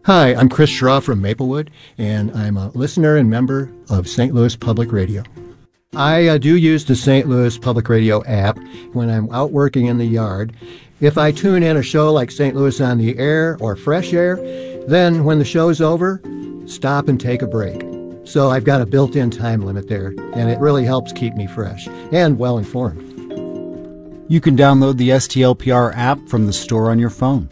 Hi, I'm Chris Schraw from Maplewood, and I'm a listener and member of St. Louis Public Radio. I do use the St. Louis Public Radio app when I'm out working in the yard. If I tune in a show like St. Louis on the Air or Fresh Air, then when the show's over, stop and take a break. So I've got a built-in time limit there, and it really helps keep me fresh and well-informed. You can download the STLPR app from the store on your phone.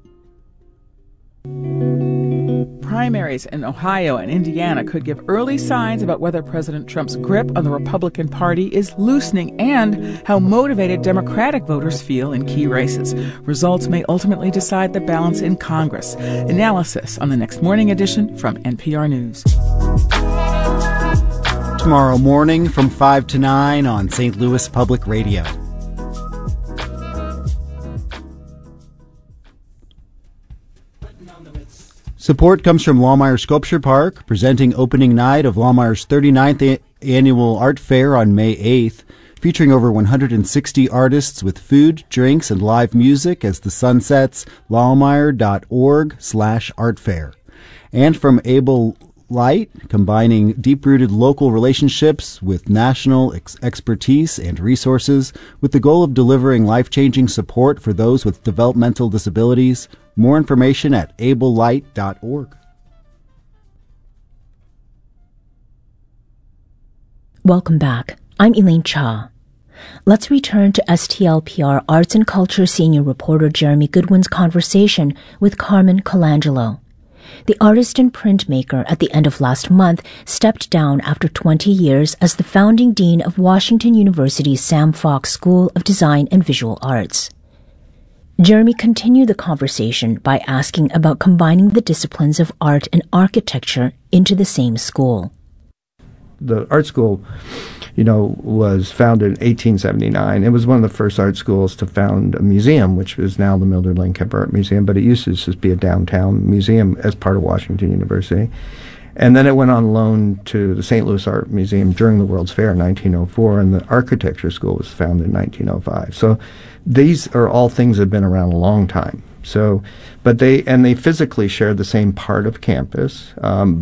Primaries in Ohio and Indiana could give early signs about whether President Trump's grip on the Republican Party is loosening and how motivated Democratic voters feel in key races. Results may ultimately decide the balance in Congress. Analysis on the next morning edition from NPR News. Tomorrow morning from 5 to 9 on St. Louis Public Radio. Support comes from Lohmeyer Sculpture Park, presenting opening night of Lohmeyer's 39th annual art fair on May 8th, featuring over 160 artists with food, drinks, and live music as the sun sets. Lohmeyer.org/artfair. And from Able Light, combining deep-rooted local relationships with national expertise and resources with the goal of delivering life-changing support for those with developmental disabilities. More information at ablelight.org. Welcome back. I'm Elaine Cha. Let's return to STLPR Arts and Culture Senior Reporter Jeremy Goodwin's conversation with Carmen Colangelo. The artist and printmaker at the end of last month stepped down after 20 years as the founding dean of Washington University's Sam Fox School of Design and Visual Arts. Jeremy continued the conversation by asking about combining the disciplines of art and architecture into the same school. The art school, was founded in 1879. It was one of the first art schools to found a museum, which is now the Mildred Lane Kemper Art Museum, but it used to just be a downtown museum as part of Washington University. And then it went on loan to the St. Louis Art Museum during the World's Fair in 1904, and the architecture school was founded in 1905. So these are all things that have been around a long time. So, but they physically shared the same part of campus,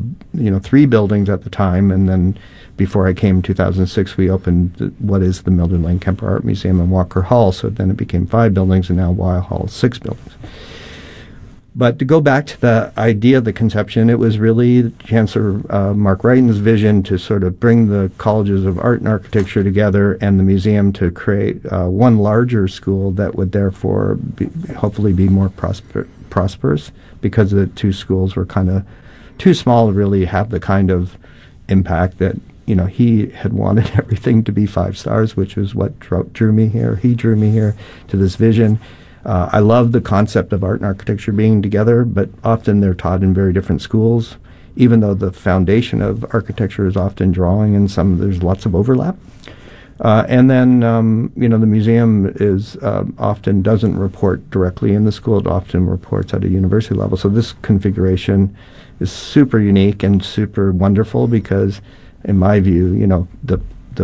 3 buildings at the time, and then before I came in 2006, we opened what is the Mildred Lane Kemper Art Museum in Walker Hall, so then it became 5 buildings, and now Weill Hall is 6 buildings. But to go back to the idea of the conception, it was really Chancellor Mark Wrighton's vision to sort of bring the colleges of art and architecture together and the museum to create one larger school that would therefore hopefully be more prosperous, because the 2 schools were kind of too small to really have the kind of impact that he had wanted everything to be 5 stars, which is what drew me here. He drew me here to this vision. I love the concept of art and architecture being together, but often they're taught in very different schools, even though the foundation of architecture is often drawing, and there's lots of overlap. And then, the museum is often doesn't report directly in the school. It often reports at a university level. So this configuration is super unique and super wonderful because, in my view, the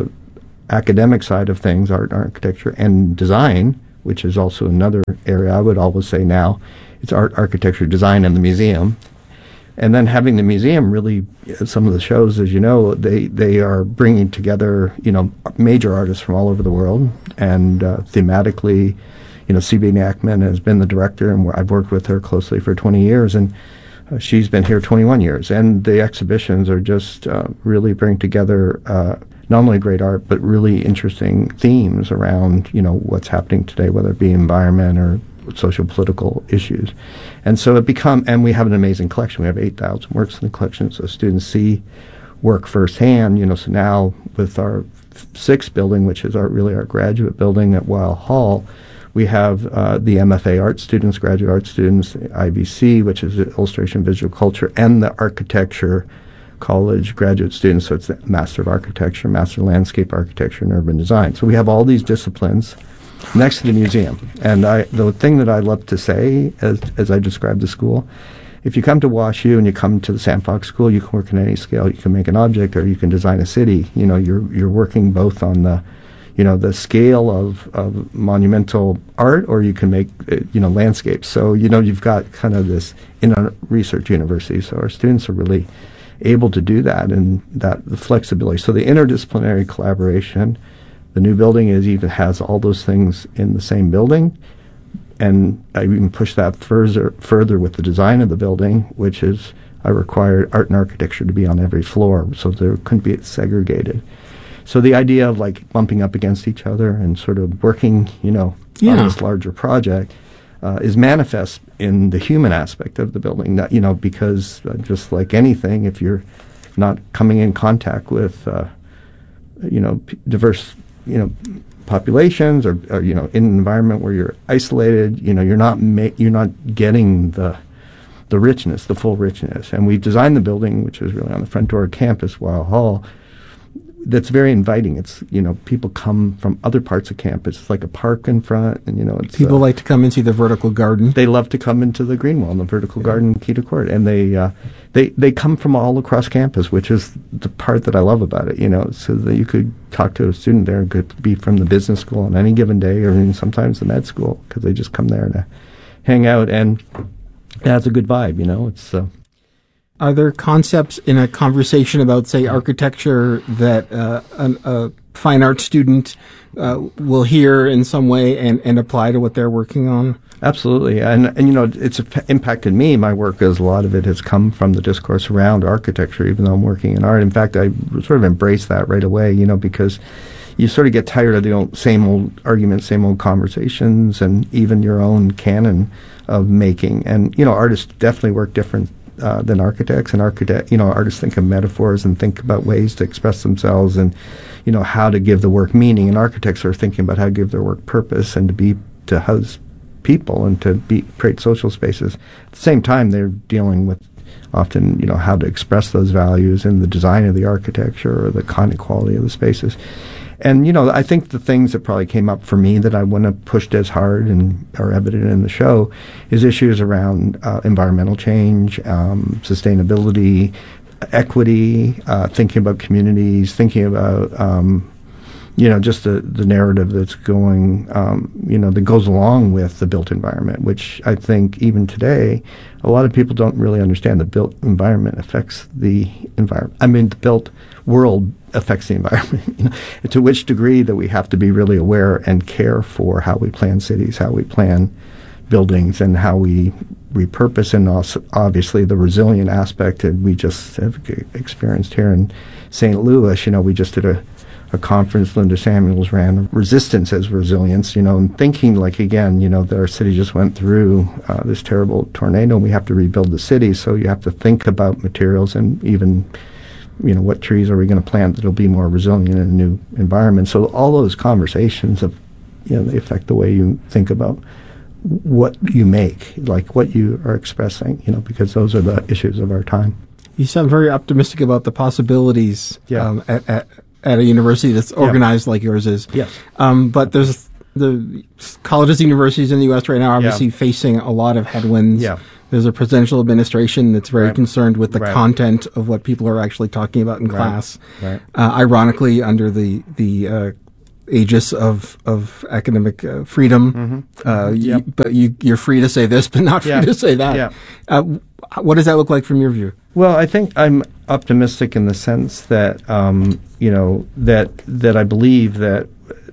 academic side of things, art and architecture and design, which is also another area I would always say now, it's art, architecture, design, and the museum. And then having the museum really, some of the shows, as you know, they are bringing together, major artists from all over the world. And thematically, C.B. Nachman has been the director, and I've worked with her closely for 20 years, and she's been here 21 years. And the exhibitions are just really bring together not only great art, but really interesting themes around, what's happening today, whether it be environment or social political issues. And so and we have an amazing collection. We have 8,000 works in the collection, so students see work firsthand, so now with our 6th building, which is our graduate building at Weill Hall, we have the MFA art students, graduate art students, the IVC, which is Illustration Visual Culture, and the architecture college graduate students, so it's the Master of Architecture, Master of Landscape Architecture, and Urban Design. So we have all these disciplines next to the museum. And the thing that I love to say, as I describe the school, if you come to WashU and you come to the Sam Fox School, you can work on any scale. You can make an object or you can design a city. You're working both on the, the scale of monumental art, or you can make, landscapes. So, you've got kind of this in a research university. So our students are really able to do that, and the flexibility. So the interdisciplinary collaboration, the new building even has all those things in the same building. And I even push that further with the design of the building, which is I required art and architecture to be on every floor, so there couldn't be segregated. So the idea of like bumping up against each other and sort of working, on this larger project is manifest in the human aspect of the building. That, because just like anything, if you're not coming in contact with, diverse, populations, or in an environment where you're isolated, you're not getting the richness, the full richness. And we designed the building, which is really on the front door of campus, Weill Hall, that's very inviting. It's, people come from other parts of campus. It's like a park in front, and, it's... People like to come and see the vertical garden. They love to come into the green wall and the vertical garden, Kita Court. And they come from all across campus, which is the part that I love about it, so that you could talk to a student there, could be from the business school on any given day, or even sometimes the med school, because they just come there to hang out, and it's a good vibe, it's... Are there concepts in a conversation about, say, architecture that a fine art student will hear in some way and apply to what they're working on? Absolutely. And it's impacted me. My work, as a lot of it has come from the discourse around architecture, even though I'm working in art. In fact, I sort of embrace that right away, because you sort of get tired of the same old arguments, same old conversations, and even your own canon of making. And, artists definitely work different than architects, and artists think of metaphors and think about ways to express themselves, and how to give the work meaning. And architects are thinking about how to give their work purpose and to house people and to create social spaces. At the same time, they're dealing with often how to express those values in the design of the architecture or the kind of quality of the spaces. And, I think the things that probably came up for me that I wouldn't have pushed as hard and are evident in the show is issues around environmental change, sustainability, equity, thinking about communities, thinking about, just the narrative that's going, that goes along with the built environment, which I think even today, a lot of people don't really understand the built environment affects the environment. I mean, the built world affects the environment, to which degree that we have to be really aware and care for how we plan cities, how we plan buildings, and how we repurpose, and also obviously the resilient aspect that we just have experienced here in St. Louis. We just did a conference Linda Samuels ran, Resistance as Resilience, and thinking like, again, that our city just went through this terrible tornado, and we have to rebuild the city, so you have to think about materials and even what trees are we going to plant that'll be more resilient in a new environment. So all those conversations they affect the way you think about what you make, like what you are expressing, because those are the issues of our time. You sound very optimistic about the possibilities at a university that's organized like yours is. Yes. But there's the colleges and universities in the U.S. right now are obviously facing a lot of headwinds. Yeah. There's a presidential administration that's very concerned with the content of what people are actually talking about in class. Right. Ironically, under the aegis of academic freedom, but you're free to say this, but not free to say that. Yeah. What does that look like from your view? Well, I think I'm optimistic in the sense that that I believe that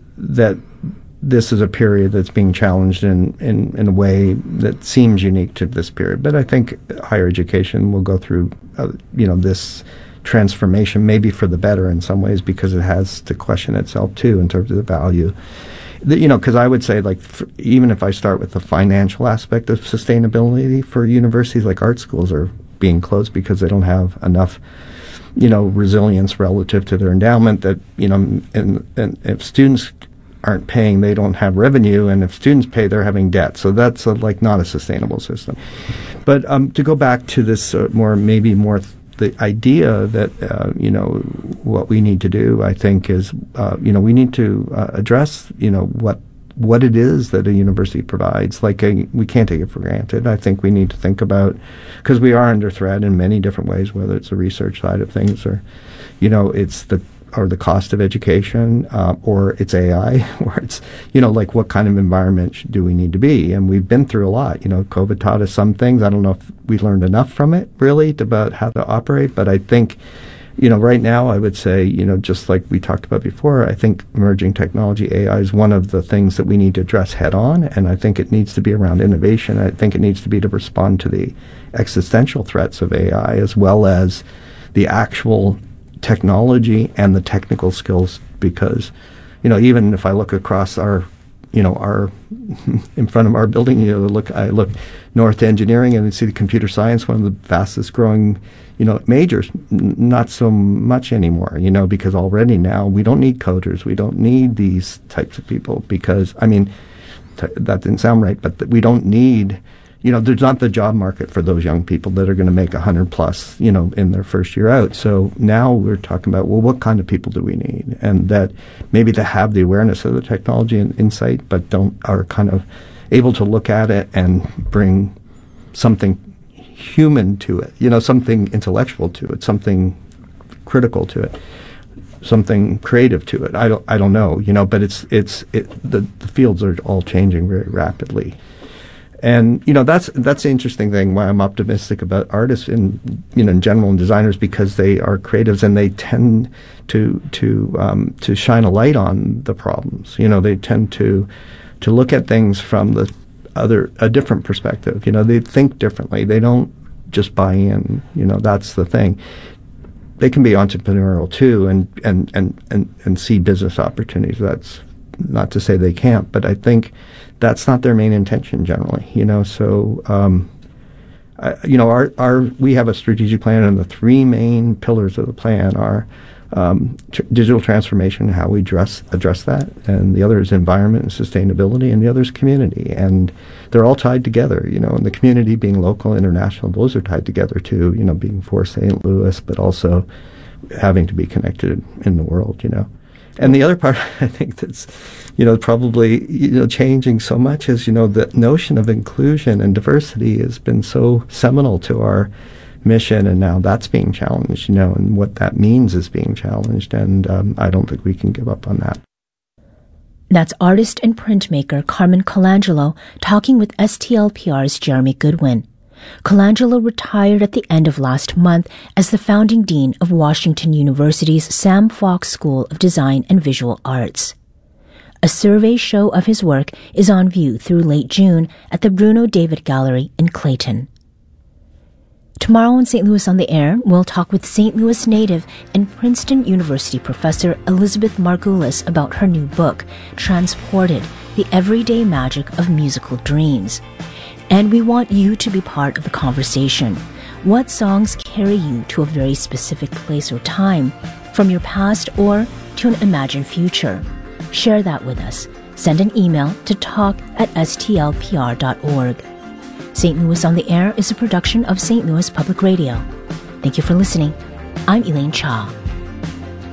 this is a period that's being challenged in a way that seems unique to this period. But I think higher education will go through, this transformation, maybe for the better in some ways, because it has to question itself too in terms of the value. Because I would say, even if I start with the financial aspect of sustainability for universities, like art schools are being closed because they don't have enough, resilience relative to their endowment. That and if students aren't paying, they don't have revenue, and if students pay, they're having debt. So that's not a sustainable system. But to go back to this the idea that what we need to do, I think, is we need to address what it is that a university provides. We can't take it for granted. I think we need to think about, because we are under threat in many different ways, whether it's the research side of things or it's the or the cost of education, or it's AI, or it's, like what kind of environment do we need to be? And we've been through a lot. COVID taught us some things. I don't know if we learned enough from it, really, about how to operate. But I think, right now, I would say, just like we talked about before, I think emerging technology, AI, is one of the things that we need to address head on. And I think it needs to be around innovation. I think it needs to be to respond to the existential threats of AI, as well as the actual technology and the technical skills, because, even if I look across our in front of our building, I look north to engineering and see the computer science, one of the fastest growing, majors, not so much anymore, because already now we don't need coders. We don't need these types of people because, that didn't sound right, but we don't need, there's not the job market for those young people that are going to make 100 plus, in their first year out. So now we're talking about, well, what kind of people do we need? And that maybe they have the awareness of the technology and insight, but are kind of able to look at it and bring something human to it, something intellectual to it, something critical to it, something creative to it. I don't know, but the fields are all changing very rapidly. And, that's the interesting thing why I'm optimistic about artists in general and designers, because they are creatives and they tend to shine a light on the problems. They tend to look at things from a different perspective. They think differently. They don't just buy in. That's the thing. They can be entrepreneurial too and see business opportunities. That's not to say they can't, but I think that's not their main intention generally, So, we have a strategic plan, and the three main pillars of the plan are digital transformation, how we address that, and the other is environment and sustainability, and the other is community, and they're all tied together, and the community being local, international, those are tied together too, being for St. Louis, but also having to be connected in the world, And the other part, I think, that's, probably, changing so much is, the notion of inclusion and diversity has been so seminal to our mission, and now that's being challenged, and what that means is being challenged, and I don't think we can give up on that. That's artist and printmaker Carmen Colangelo talking with STLPR's Jeremy Goodwin. Colangelo retired at the end of last month as the founding dean of Washington University's Sam Fox School of Design and Visual Arts. A survey show of his work is on view through late June at the Bruno David Gallery in Clayton. Tomorrow on St. Louis on the Air, we'll talk with St. Louis native and Princeton University professor Elizabeth Margulis about her new book, Transported, The Everyday Magic of Musical Dreams. And we want you to be part of the conversation. What songs carry you to a very specific place or time, from your past or to an imagined future? Share that with us. Send an email to talk@stlpr.org. St. Louis on the Air is a production of St. Louis Public Radio. Thank you for listening. I'm Elaine Cha.